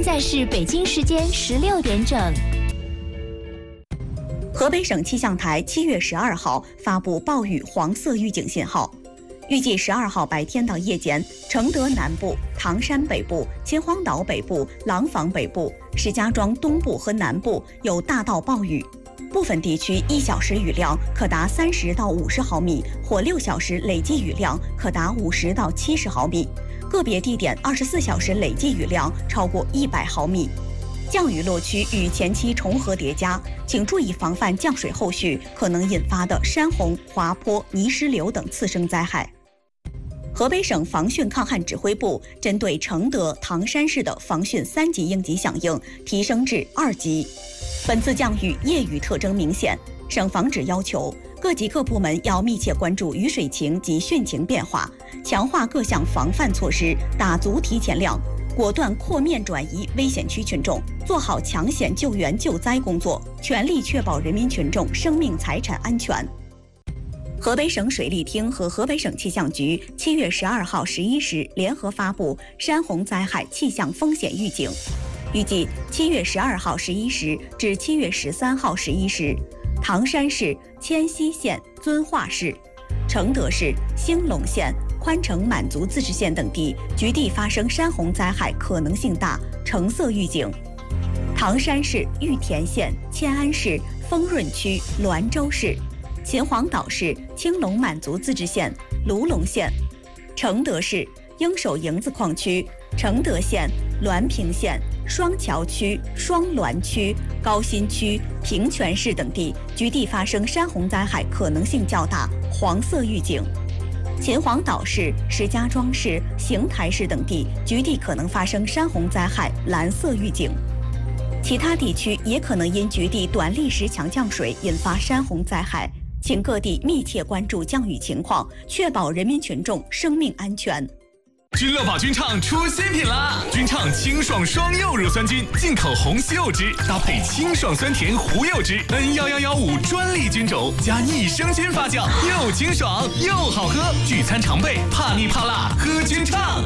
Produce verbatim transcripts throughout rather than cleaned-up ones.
现在是北京时间十六点整。 河北省气象台七月十二号发布暴雨黄色预警信号，预计十二号白天到夜间，承德南部、唐山北部、秦皇岛北部、廊坊北部、石家庄东部和南部有大到暴雨，部分地区一小时雨量可达三十到五十毫米，或六小时累计雨量可达五十到七十毫米，个别地点二十四小时累计雨量超过一百毫米。降雨落区与前期重合叠加，请注意防范降水后续可能引发的山洪、滑坡、泥石流等次生灾害。河北省防汛抗旱指挥部针对承德、唐山市的防汛三级应急响应提升至二级。本次降雨夜雨特征明显，省防指要求各级各部门要密切关注雨水情及汛情变化，强化各项防范措施，打足提前量，果断扩面转移危险区群众，做好抢险救援救灾工作，全力确保人民群众生命财产安全。河北省水利厅和河北省气象局七月十二号十一时联合发布山洪灾害气象风险预警，预计七月十二号十一时至七月十三号十一时，唐山市、迁西县、遵化市、承德市、兴隆县、宽城满族自治县等地局地发生山洪灾害可能性大，橙色预警。唐山市、玉田县、迁安市、丰润区、滦州市、秦皇岛市、青龙满族自治县、卢龙县、承德市、应手营子矿区、承德县、滦平县、双桥区、双滦区、高新区、平泉市等地局地发生山洪灾害可能性较大，黄色预警。秦皇岛市、石家庄市、邢台市等地局地可能发生山洪灾害，蓝色预警。其他地区也可能因局地短历时强降水引发山洪灾害，请各地密切关注降雨情况，确保人民群众生命安全。 君乐宝君畅出新品啦！君畅清爽双柚乳酸菌，进口红西柚汁搭配清爽酸甜胡柚汁 N 一一一五专利菌种加益生菌发酵，又清爽又好喝，聚餐常备，怕腻怕辣喝君畅。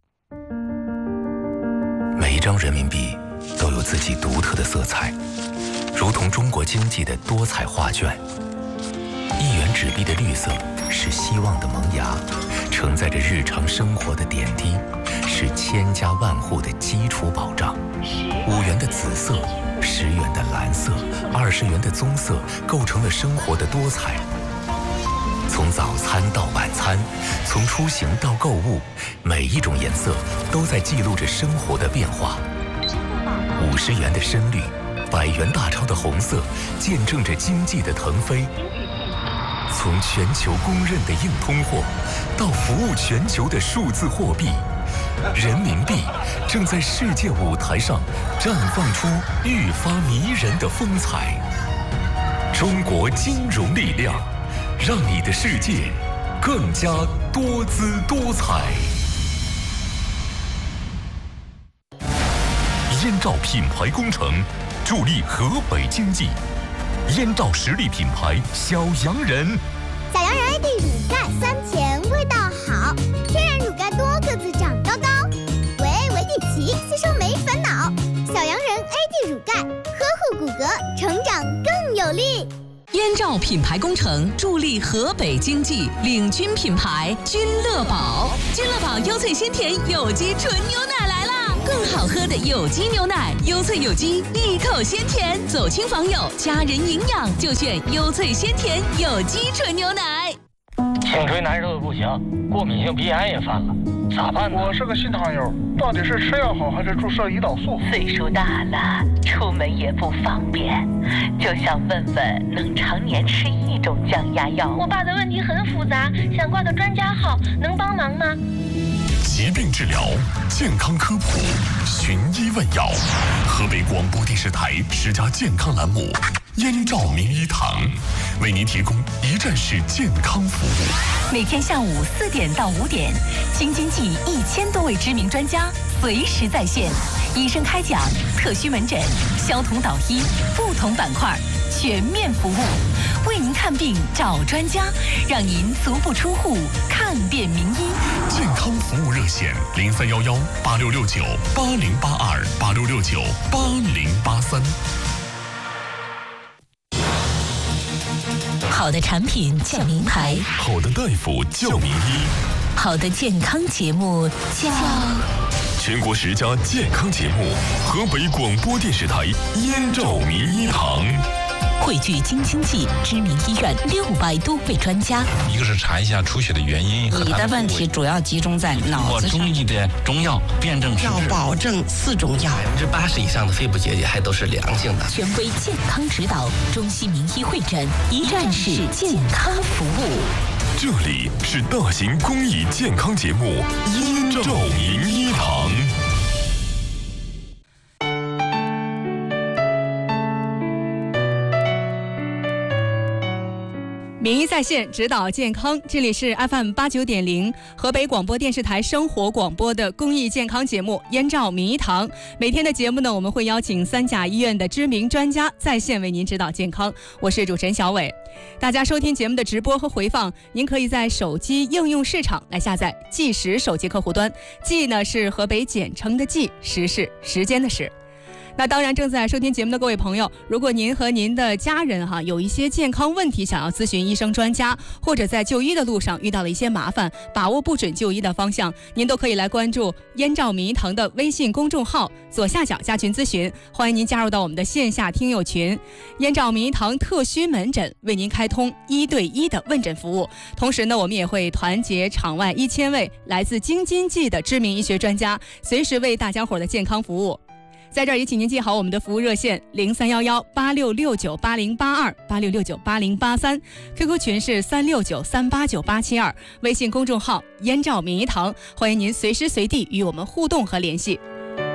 每一张人民币都有自己独特的色彩，如同中国经济的多彩画卷。一元纸币的绿色是希望的萌芽，承载着日常生活的点滴，是千家万户的基础保障。五元的紫色，十元的蓝色，二十元的棕色，构成了生活的多彩。从早餐到晚餐，从出行到购物，每一种颜色都在记录着生活的变化。五十元的深绿，百元大钞的红色，见证着经济的腾飞。从全球公认的硬通货，到服务全球的数字货币，人民币正在世界舞台上绽放出愈发迷人的风采。中国金融力量，让你的世界更加多姿多彩。燕赵品牌工程助力河北经济。燕赵实力品牌小洋人， 小洋人 A D 乳钙酸甜味道好，天然乳钙多个子长高高，维 A 维 D 皮吸收没烦恼。小洋人 A D 乳钙呵护骨骼，成长更有力。 燕赵品牌工程助力河北经济，领军品牌君乐宝。君乐宝优萃鲜甜有机纯牛奶来啦！更好喝的有机牛奶，优萃有机，一口鲜甜，走亲访友，家人营养就选优萃鲜甜有机纯牛奶。 颈椎难受的不行，过敏性鼻炎也犯了，咋办呢？ 我是个新糖友，到底是吃药好还是注射胰岛素？ 岁数大了，出门也不方便，就想问问能常年吃一种降压药。 我爸的问题很复杂，想挂个专家号，能帮忙吗？ 疾病治疗，健康科普，寻医问药。河北广播电视台十佳健康栏目燕赵名医堂，为您提供一站式健康服务。 每天下午四点到五点，京津冀一千多位知名专家随时在线，医生开讲，特需门诊，消毒导医，不同板块全面服务，为您看病找专家，让您足不出户看遍名医。 健康服务热线零三幺幺八六六九八零八二八六六九八零八三。 好的产品叫名牌， 好的大夫叫名医， 好的健康节目叫全国十佳健康节目，河北广播电视台燕赵名医堂， 汇聚京津冀知名医院六百多位专家。 一个是查一下出血的原因， 你的问题主要集中在脑子上。 中医的中药辨证施治， 要保证四种药， 百分之八十以上的肺部结节还都是良性的。 权威健康指导，中西名医会诊，一站式健康服务。 这里是大型公益健康节目燕赵名医堂。 名医在线指导健康，这里是 F M 八九点零河北广播电视台生活广播的公益健康节目燕赵名医堂。每天的节目呢，我们会邀请三甲医院的知名专家在线为您指导健康。我是主持人小伟。大家收听节目的直播和回放，您可以在手机应用市场来下载计时手机客户端，计呢是河北简称的计，时是时间的时。那当然，正在收听节目的各位朋友，如果您和您的家人哈有一些健康问题想要咨询医生专家，或者在就医的路上遇到了一些麻烦，把握不准就医的方向，您都可以来关注燕赵名医堂的微信公众号，左下角加群咨询，欢迎您加入到我们的线下听友群。燕赵名医堂特需门诊为您开通一对一的问诊服务，同时呢，我们也会团结场外一千位来自京津冀的知名医学专家，随时为大家伙的健康服务。在这儿也请您记好我们的服务热线零三幺幺八六六九八零八二八六六九八零八三 ，Q Q 群是三六九三八九八七二，微信公众号燕赵名医堂，欢迎您随时随地与我们互动和联系。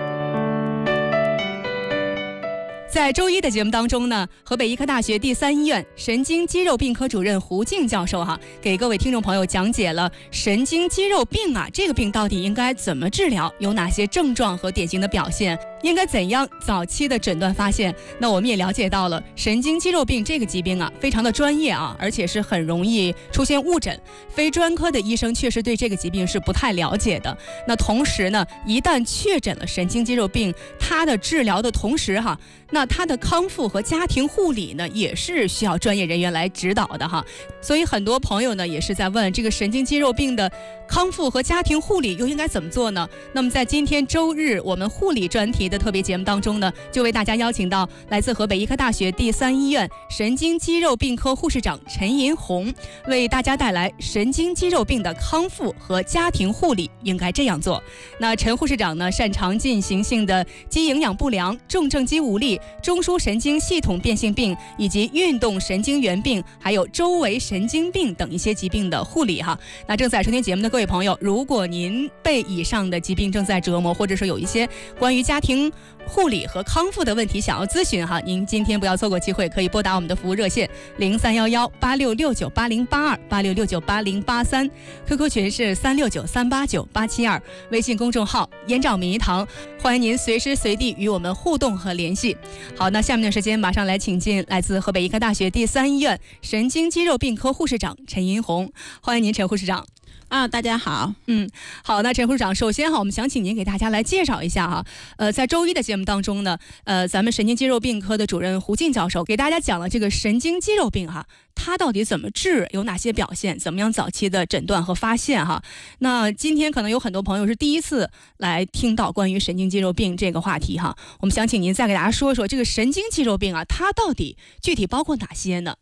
在周一的节目当中呢，河北医科大学第三医院神经肌肉病科主任胡静教授哈，给各位听众朋友讲解了神经肌肉病啊，这个病到底应该怎么治疗，有哪些症状和典型的表现，应该怎样早期的诊断发现。那我们也了解到了神经肌肉病这个疾病啊，非常的专业啊，而且是很容易出现误诊，非专科的医生确实对这个疾病是不太了解的。那同时呢，一旦确诊了神经肌肉病，它的治疗的同时哈，那它的康复和家庭护理呢，也是需要专业人员来指导的哈。所以很多朋友呢，也是在问这个神经肌肉病的康复和家庭护理又应该怎么做呢？那么在今天周日我们护理专题的特别节目当中呢，就为大家邀请到来自河北医科大学第三医院神经肌肉病科护士长陈银红，为大家带来神经肌肉病的康复和家庭护理应该这样做。那陈护士长呢，擅长进行性的肌营养不良、重症肌无力、中枢神经系统变性病以及运动神经元病，还有周围神经病等一些疾病的护理哈。那正在收听节目的各位朋友，如果您被以上的疾病正在折磨，或者说有一些关于家庭护理和康复的问题想要咨询哈，您今天不要错过机会，可以拨打我们的服务热线零三幺幺八六六九八零八二八六六九八零八三 ，Q Q 群是三六九三八九八七二，微信公众号燕赵名医堂，欢迎您随时随地与我们互动和联系。好，那下面的时间马上来请进来自河北医科大学第三医院神经肌肉病科护士长陈银红，欢迎您陈护士长。 啊，大家好， 嗯，好，那陈护士长，首先哈，我们想请您给大家来介绍一下哈，呃，在周一的节目当中呢，呃，咱们神经肌肉病科的主任胡静教授给大家讲了这个神经肌肉病哈，它到底怎么治，有哪些表现，怎么样早期的诊断和发现哈。那今天可能有很多朋友是第一次来听到关于神经肌肉病这个话题哈，我们想请您再给大家说说这个神经肌肉病啊，它到底具体包括哪些呢？